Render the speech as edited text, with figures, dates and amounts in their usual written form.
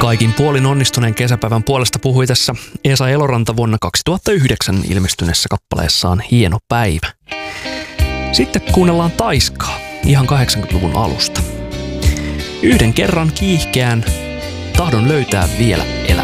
Kaikin puolin onnistuneen kesäpäivän puolesta puhui tässä Esa Eloranta vuonna 2009 ilmestyneessä kappaleessaan Hieno päivä. Sitten kuunnellaan Taiskaa ihan 80-luvun alusta. Yhden kerran kiihkeän tahdon löytää vielä elämä.